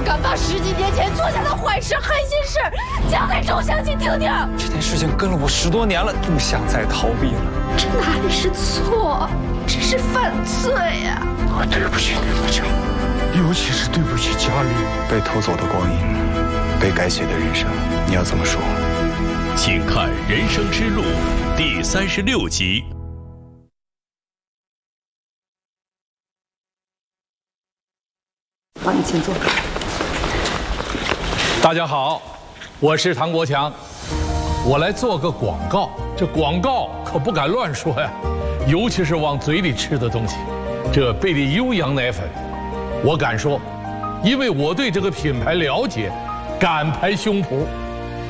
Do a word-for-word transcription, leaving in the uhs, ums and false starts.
敢把十几年前做下的坏事、黑心事讲给周湘琴听听？ 这件事情跟了我十多年了，不想再逃避了。 这哪里是错，这是犯罪呀！ 我对不起你的家，尤其是对不起家里。被偷走的光阴，被改写的人生，你要怎么说？ 请看《人生之路》第三十六集。 好，你请坐。 大家好，我是唐国强，我来做个广告。这广告可不敢乱说呀，尤其是往嘴里吃的东西。这贝利优羊奶粉，我敢说，因为我对这个品牌了解，敢拍胸脯。